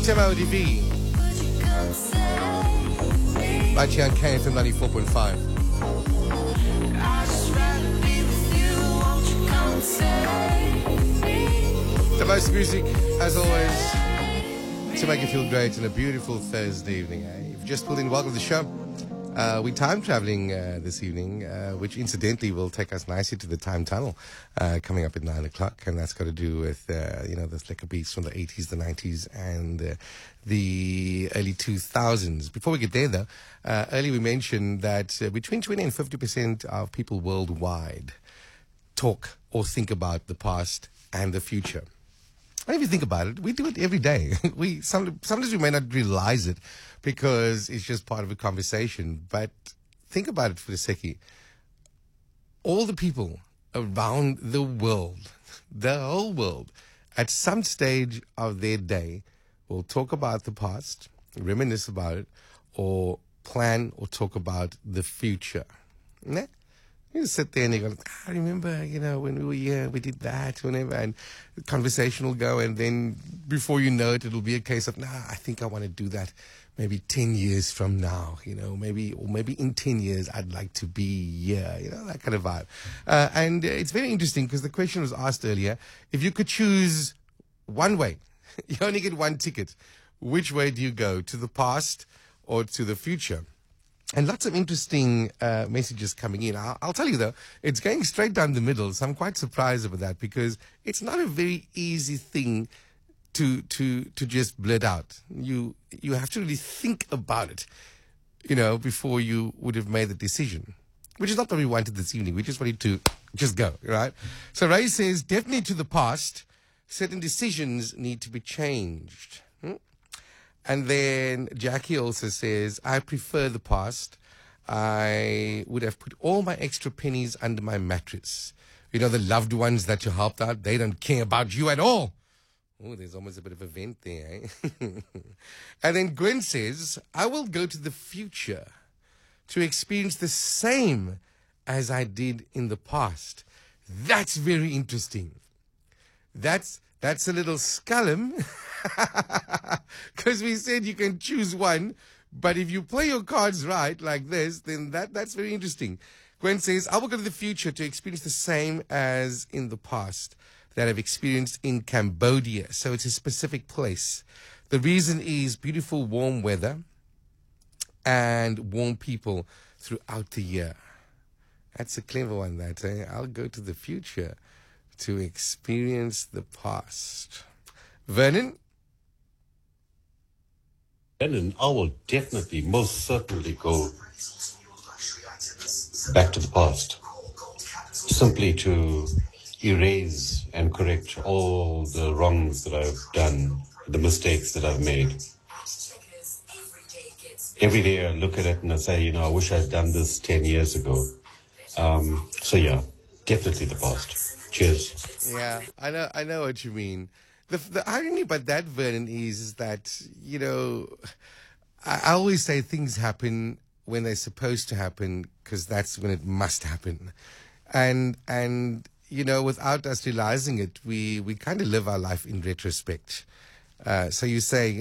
Tema ODV. Right here on KFM 94.5. The most music, as always, to make you feel great on a beautiful Thursday evening. If you've just pulled in, welcome to the show. We're time traveling this evening, which incidentally will take us nicely to the time tunnel coming up at 9 o'clock. And that's got to do with, the slicker beats from the 80s, the 90s, and the early 2000s. Before we get there, though, earlier we mentioned that between 20 and 50% of people worldwide talk or think about the past and the future. And if you think about it, we do it every day. Sometimes we may not realize it because it's just part of a conversation. But think about it for a second. All the people around the world, the whole world, at some stage of their day will talk about the past, reminisce about it, or plan or talk about the future. Nah? You sit there and you go, I remember, when we were here, we did that, whenever, and the conversation will go, and then before you know it, it'll be a case of, I think I want to do that maybe 10 years from now, maybe in 10 years, I'd like to be here, that kind of vibe. And it's very interesting because the question was asked earlier, if you could choose one way, you only get one ticket, which way do you go, to the past or to the future? And lots of interesting messages coming in. I'll tell you, though, it's going straight down the middle, so I'm quite surprised about that because it's not a very easy thing to just blurt out. You have to really think about it, before you would have made the decision, which is not what we wanted this evening. We just wanted to just go, right? So Ray says, definitely to the past. Certain decisions need to be changed. And then Jackie also says, I prefer the past. I would have put all my extra pennies under my mattress. The loved ones that you helped out, they don't care about you at all. Oh, there's almost a bit of a vent there, eh? And then Gwen says, I will go to the future to experience the same as I did in the past. That's very interesting. That's a little scallum. Because we said you can choose one, but if you play your cards right like this, then that's very interesting. Gwen says, I will go to the future to experience the same as in the past that I've experienced in Cambodia. So it's a specific place. The reason is beautiful warm weather and warm people throughout the year. That's a clever one, that, eh? I'll go to the future to experience the past. Vernon? And I will definitely, most certainly go back to the past, simply to erase and correct all the wrongs that I've done, the mistakes that I've made. Every day I look at it and I say, I wish I'd done this 10 years ago. So yeah, definitely the past. Cheers. Yeah, I know what you mean. The irony about that, Vernon, is that, I always say things happen when they're supposed to happen because that's when it must happen. And without us realizing it, we kind of live our life in retrospect. So you say,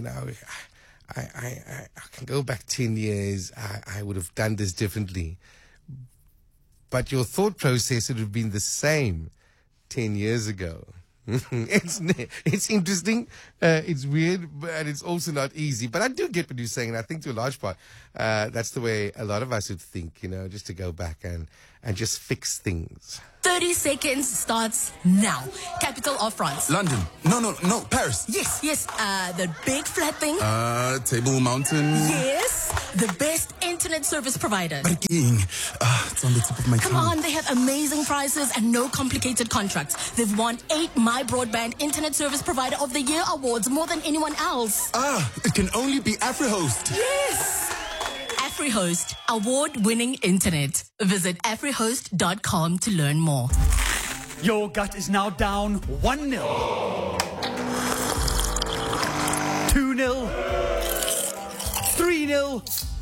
I can go back 10 years, I would have done this differently. But your thought process would have been the same 10 years ago. It's interesting, it's weird, but it's also not easy. But I do get what you're saying, and I think to a large part, that's the way a lot of us would think, just to go back and just fix things. 30 seconds starts now. Capital of France. London. No, Paris. Yes. The big flat thing. Table Mountain. Yes. The best internet service provider. Parking. It's on the tip of my tongue. Come on, they have amazing prices and no complicated contracts. They've won 8 My Broadband Internet Service Provider of the Year awards, more than anyone else. It can only be AfriHost. Yes. AfriHost, award-winning internet. Visit afrihost.com to learn more. Your gut is now down 1-0. 2-0. 3-0.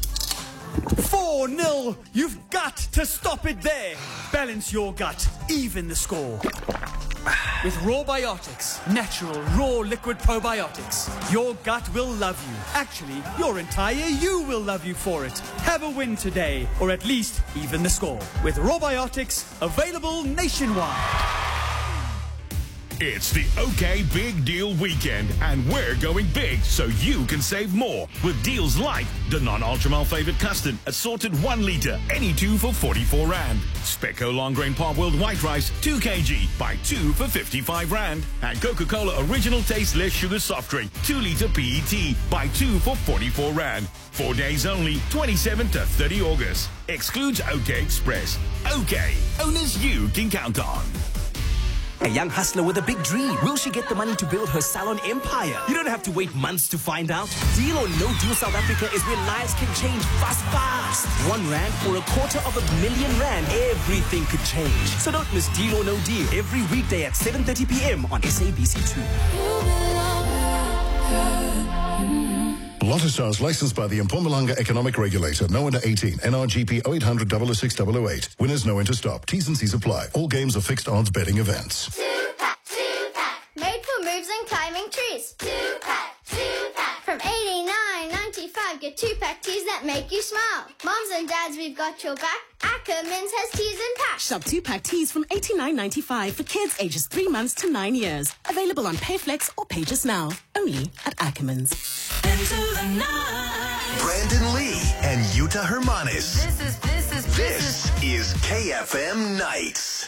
4-0. You've got to stop it there. Balance your gut. Even the score. With Rawbiotics, natural, raw liquid probiotics. Your gut will love you. Actually, your entire you will love you for it. Have a win today, or at least even the score. With Rawbiotics, available nationwide. It's the OK Big Deal Weekend, and we're going big so you can save more with deals like the non-ultra malfavored custard, assorted 1 litre, any 2 for 44 Rand. Specco long grain Parboiled white rice, 2 kg, buy 2 for 55 Rand. And Coca-Cola original taste less sugar soft drink, 2 litre PET, buy 2 for 44 Rand. 4 days only, 27 to 30 August. Excludes OK Express. OK, owners you can count on. A young hustler with a big dream. Will she get the money to build her salon empire? You don't have to wait months to find out. Deal or No Deal South Africa is where lives can change fast. 1 Rand or R250,000 Rand. Everything could change. So don't miss Deal or No Deal every weekday at 7:30 p.m. on SABC2. Lotterstar is licensed by the Mpumalanga Economic Regulator. No under 18. NRGP 0800 006 008. Winners no enter stop. T's and C's apply. All games are fixed odds betting events. 2-pack. Made for moves and climbing trees. 2-pack. From 89.95, get 2-pack teas that make you smile. Moms and dads, we've got your back. Ackermans has teas and packs. Shop 2-pack teas from $89.95 for kids ages 3 months to 9 years. Available on Payflex or Pages Now. Only at Ackermans. Into the night. Brandon Lee and Yuta Hermanis. This is This is KFM Nights.